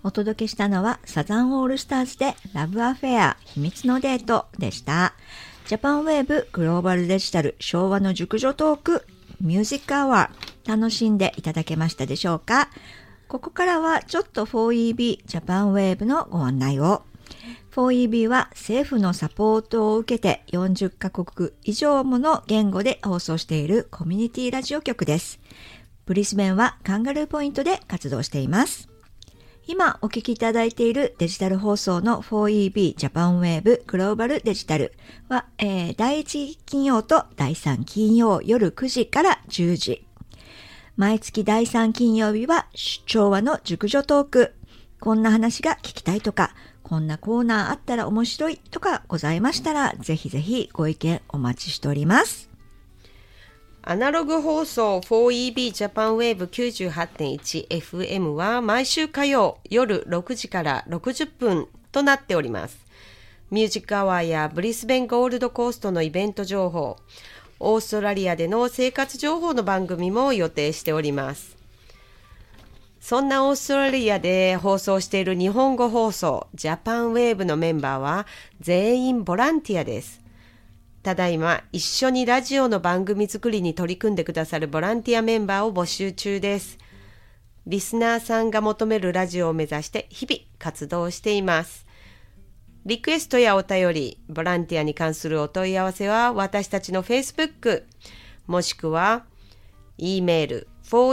お届けしたのはサザンオールスターズでラブアフェア秘密のデートでした。ジャパンウェーブグローバルデジタル昭和の熟女トークミュージックアワー楽しんでいただけましたでしょうか。ここからはちょっと 4EB ジャパンウェーブのご案内を。4EB は政府のサポートを受けて40カ国以上もの言語で放送しているコミュニティラジオ局です。ブリスベンはカンガルーポイントで活動しています。今お聞きいただいているデジタル放送の 4EB ジャパンウェーブグローバルデジタルは、第1金曜と第3金曜夜9時から10時。毎月第3金曜日は昭和の熟女トーク。こんな話が聞きたいとか、こんなコーナーあったら面白いとかございましたら、ぜひぜひご意見お待ちしております。 アナログ放送 4EB ジャパンウェーブ 98.1 FM は毎週火曜夜6時から60分となっております。ミュージックアワーやブリスベンゴールドコーストのイベント情報、オーストラリアでの生活情報の番組も予定しております。そんなオーストラリアで放送している日本語放送ジャパンウェーブのメンバーは全員ボランティアです。ただいま一緒にラジオの番組作りに取り組んでくださるボランティアメンバーを募集中です。リスナーさんが求めるラジオを目指して日々活動しています。リクエストやお便り、ボランティアに関するお問い合わせは私たちの Facebook もしくは E メール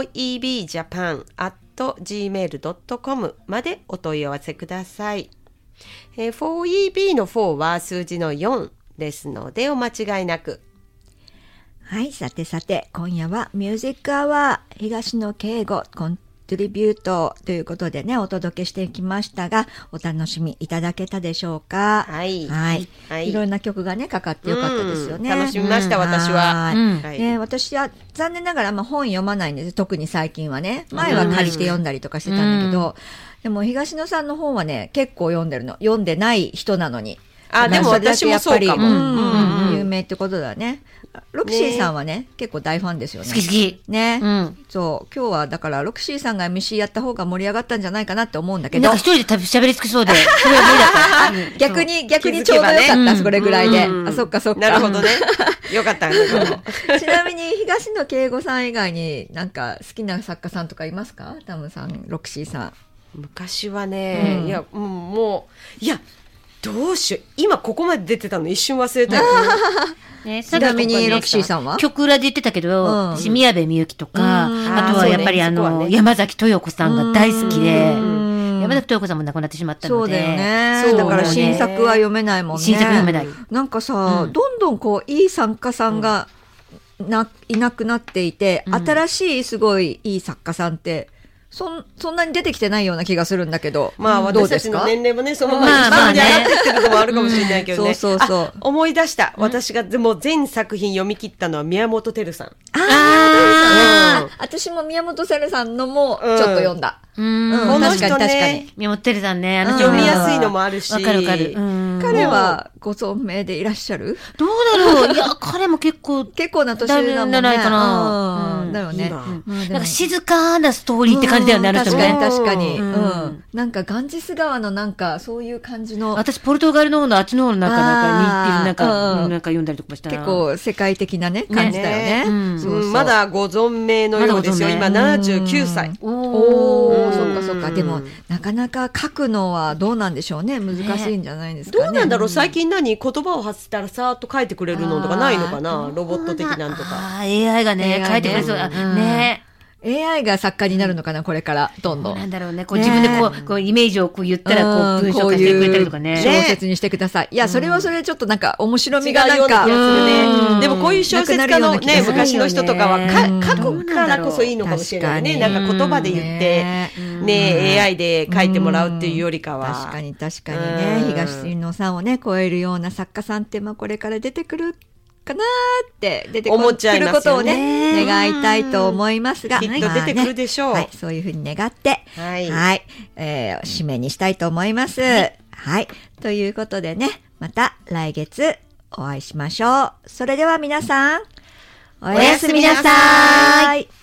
4ebjapan@gmail.com までお問い合わせください。4EB の4は数字の4ですのでお間違いなく。 はい、さてさて今夜はミュージックアワー東野圭吾コントリビュートということでねお届けしてきましたが、お楽しみいただけたでしょうか。 はい、 はいはい、いろんな曲がねかかってよかったですよね。 楽しみました、私は、 ね、私は残念ながら、本読まないんです。特に最近はね。前は借りて読んだりとかしてたんだけど、でも東野さんの本はね結構読んでるの。読んでない人なのに。 でも私もそうかも。 有名ってことだね。ロクシーさんはね結構大ファンですよね。 好き好き。 ね、そう今日はだからロクシーさんが MC やった方が盛り上がったんじゃないかなって思うんだけど。 なんか一人で喋り尽くそうで、それは無理だった。 逆にちょうどよかった、それぐらいで。あ、そっかそっか。 なるほどね。よかったんだけど。 ちなみに東野圭吾さん以外になんか好きな作家さんとかいますか？タムさん、ロクシーさん。 昔はね、いやもういや。どうしよう、今ここまで出てたの一瞬忘れたよね。ちなみにロクシーさんは曲裏で言ってたけど、私宮部みゆきとか、あとはやっぱり山崎豊子さんが大好きで、山崎豊子さんも亡くなってしまったので。 そうだよね。だから新作は読めないもんね。 新作読めない。 なんかさ、どんどんこういい作家さんがいなくなっていて、新しいすごいいい作家さんってそんなに出てきてないような気がするんだけど、 私たちの年齢もねそのままに上がってってるのもあるかもしれないけどね。そう思い出した。私がでも全作品読み切ったのは宮本照さん。 私も宮本照さんのもちょっと読んだ。 この人ね、 宮本照さんね、 読みやすいのもあるし。 わかるわかる。 彼はご存命でいらっしゃる？ どうだろう。いや彼も結構な年だもんね。 じゃないかな。 だよね。 なんか静かなストーリーって感じだよね、あの人ね。 確かに。なんかガンジス川のなんかそういう感じの。 私ポルトガルの方のあっちの方の中になんか読んだりとかしたな。 結構世界的なね感じだよね。 まだご存命のようですよ。今79歳。 そっか。でもなかなか書くのはどうなんでしょうね。難しいんじゃないですかね。 どうなんだろう。最近言葉を発したらさーっと書いてくれるのとかないのかな。ロボット的なんとか。 AI がね書いてくれそうね。 AI が作家になるのかな、これからどんどん。 なんだろうね、自分でこうイメージを言ったら文章化してくれたりとかね。 小説にしてください。いや、それはそれちょっとなんか面白みがなんか。 でもこういう小説家のね、昔の人とかは書くからこそいいのかもしれないね。なんか言葉で言ってね、AI で書いてもらうっていうよりかは。 確かにね、東野さんをね超えるような作家さんってこれから出てくるかなって出てくることをね願いたいと思いますが、 きっと出てくるでしょう。 そういうふうに願って締めにしたいと思います。ということでね、また来月お会いしましょう。それでは皆さんおやすみなさい。